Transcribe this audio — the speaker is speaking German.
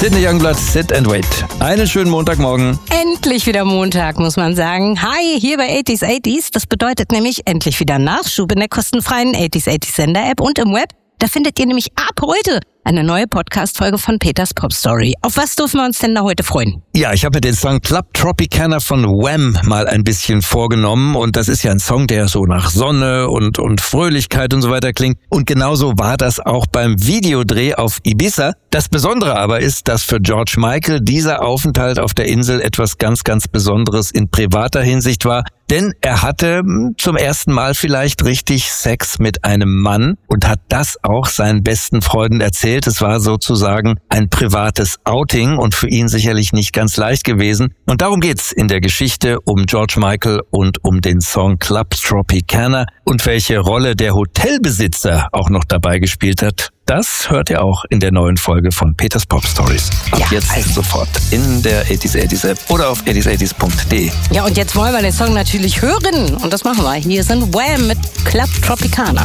Sidney Youngblood, Sit and Wait. Einen schönen Montagmorgen. Endlich wieder Montag, muss man sagen. Hi, hier bei 80s. Das bedeutet nämlich endlich wieder Nachschub in der kostenfreien 80s Sender-App und im Web. Da findet ihr nämlich ab heute eine neue Podcast-Folge von Peters Pop Story. Auf was dürfen wir uns denn da heute freuen? Ja, ich habe mir den Song Club Tropicana von Wham mal ein bisschen vorgenommen. Und das ist ja ein Song, der so nach Sonne und Fröhlichkeit und so weiter klingt. Und genauso war das auch beim Videodreh auf Ibiza. Das Besondere aber ist, dass für George Michael dieser Aufenthalt auf der Insel etwas ganz, ganz Besonderes in privater Hinsicht war. Denn er hatte zum ersten Mal vielleicht richtig Sex mit einem Mann und hat das auch seinen besten Freunden erzählt. Es war sozusagen ein privates Outing und für ihn sicherlich nicht ganz leicht gewesen. Und darum geht's in der Geschichte um George Michael und um den Song Club Tropicana. Und welche Rolle der Hotelbesitzer auch noch dabei gespielt hat, das hört ihr auch in der neuen Folge von Peters Pop Stories. Ab jetzt sofort in der 80s App oder auf 80s80s.de. Ja, und jetzt wollen wir den Song natürlich hören. Und das machen wir. Hier sind Wham mit Club Tropicana.